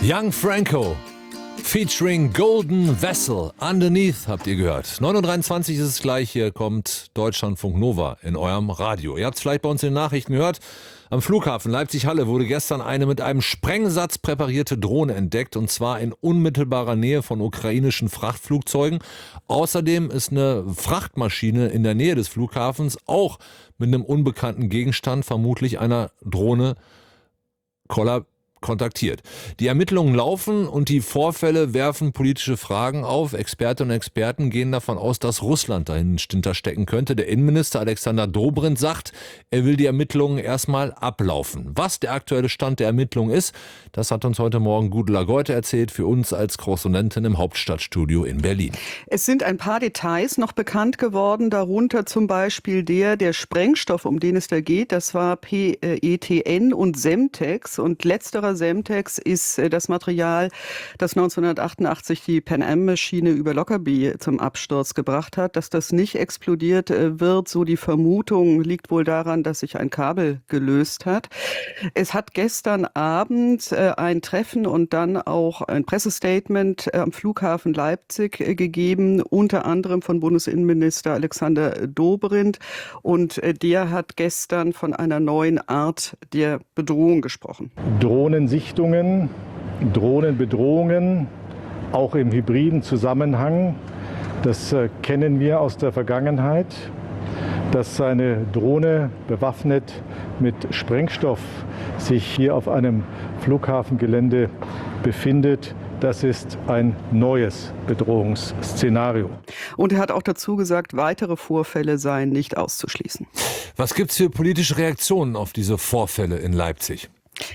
Young Franco featuring Golden Vessel. Underneath habt ihr gehört. 9.23 Uhr ist es gleich. Hier kommt Deutschlandfunk Nova in eurem Radio. Ihr habt es vielleicht bei uns in den Nachrichten gehört. Am Flughafen Leipzig-Halle wurde gestern eine mit einem Sprengsatz präparierte Drohne entdeckt, und zwar in unmittelbarer Nähe von ukrainischen Frachtflugzeugen. Außerdem ist eine Frachtmaschine in der Nähe des Flughafens auch mit einem unbekannten Gegenstand, vermutlich einer Drohne, kontaktiert. Die Ermittlungen laufen und die Vorfälle werfen politische Fragen auf. Expertinnen und Experten gehen davon aus, dass Russland dahinter stecken könnte. Der Innenminister Alexander Dobrindt sagt, er will die Ermittlungen erstmal ablaufen. Was der aktuelle Stand der Ermittlungen ist, das hat uns heute Morgen Gudula Goite erzählt, für uns als Korrespondentin im Hauptstadtstudio in Berlin. Es sind ein paar Details noch bekannt geworden, darunter zum Beispiel der Sprengstoff, um den es da geht. Das war PETN und Semtex, und letzterer Semtex ist das Material, das 1988 die Pan Am-Maschine über Lockerbie zum Absturz gebracht hat. Dass das nicht explodiert wird, so die Vermutung, liegt wohl daran, dass sich ein Kabel gelöst hat. Es hat gestern Abend ein Treffen und dann auch ein Pressestatement am Flughafen Leipzig gegeben, unter anderem von Bundesinnenminister Alexander Dobrindt. Und der hat gestern von einer neuen Art der Bedrohung gesprochen. Drohnensichtungen, Drohnenbedrohungen, auch im hybriden Zusammenhang, das kennen wir aus der Vergangenheit. Dass eine Drohne bewaffnet mit Sprengstoff sich hier auf einem Flughafengelände befindet, das ist ein neues Bedrohungsszenario. Und er hat auch dazu gesagt, weitere Vorfälle seien nicht auszuschließen. Was gibt es für politische Reaktionen auf diese Vorfälle in Leipzig?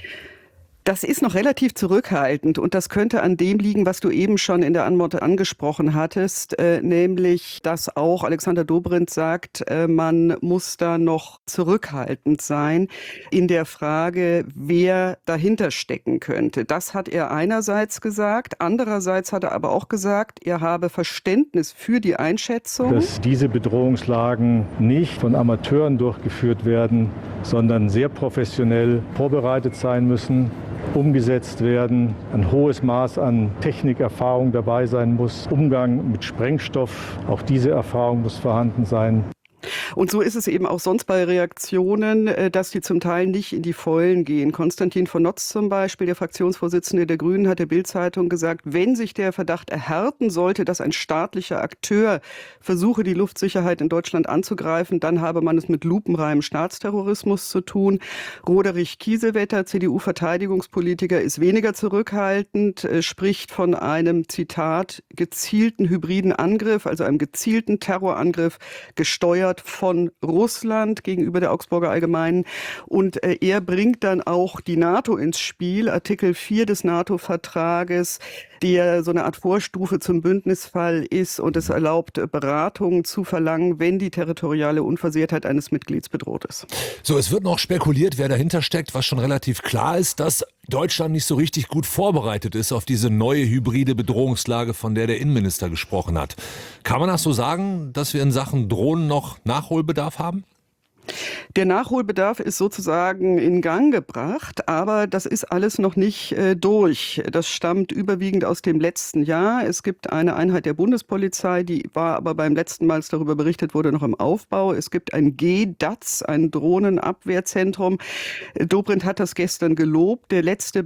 Das ist noch relativ zurückhaltend, und das könnte an dem liegen, was du eben schon in der Antwort angesprochen hattest, nämlich, dass auch Alexander Dobrindt sagt, man muss da noch zurückhaltend sein in der Frage, wer dahinter stecken könnte. Das hat er einerseits gesagt, andererseits hat er aber auch gesagt, er habe Verständnis für die Einschätzung, dass diese Bedrohungslagen nicht von Amateuren durchgeführt werden, sondern sehr professionell vorbereitet sein müssen, umgesetzt werden, ein hohes Maß an Technikerfahrung dabei sein muss, Umgang mit Sprengstoff, auch diese Erfahrung muss vorhanden sein. Und so ist es eben auch sonst bei Reaktionen, dass die zum Teil nicht in die Vollen gehen. Konstantin von Notz zum Beispiel, der Fraktionsvorsitzende der Grünen, hat der Bild-Zeitung gesagt, wenn sich der Verdacht erhärten sollte, dass ein staatlicher Akteur versuche, die Luftsicherheit in Deutschland anzugreifen, dann habe man es mit lupenreinem Staatsterrorismus zu tun. Roderich Kiesewetter, CDU-Verteidigungspolitiker, ist weniger zurückhaltend, spricht von einem, Zitat, gezielten hybriden Angriff, also einem gezielten Terrorangriff, gesteuert von Russland gegenüber der Augsburger Allgemeinen. Und er bringt dann auch die NATO ins Spiel, Artikel 4 des NATO-Vertrages, der so eine Art Vorstufe zum Bündnisfall ist und es erlaubt, Beratungen zu verlangen, wenn die territoriale Unversehrtheit eines Mitglieds bedroht ist. So, es wird noch spekuliert, wer dahinter steckt, was schon relativ klar ist, dass Deutschland nicht so richtig gut vorbereitet ist auf diese neue hybride Bedrohungslage, von der Innenminister gesprochen hat. Kann man das so sagen, dass wir in Sachen Drohnen noch Nachholbedarf haben? Der Nachholbedarf ist sozusagen in Gang gebracht, aber das ist alles noch nicht durch. Das stammt überwiegend aus dem letzten Jahr. Es gibt eine Einheit der Bundespolizei, die war aber beim letzten Mal, als darüber berichtet wurde, noch im Aufbau. Es gibt ein GDAZ, ein Drohnenabwehrzentrum. Dobrindt hat das gestern gelobt. Der letzte